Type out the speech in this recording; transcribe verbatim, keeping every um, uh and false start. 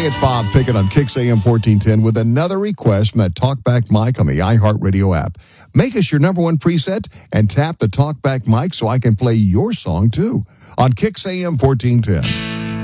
it's Bob Pickett on Kix A M fourteen ten with another request from that Talkback mic on the iHeartRadio app. Make us your number one preset and tap the Talkback mic so I can play your song too on Kix A M fourteen ten.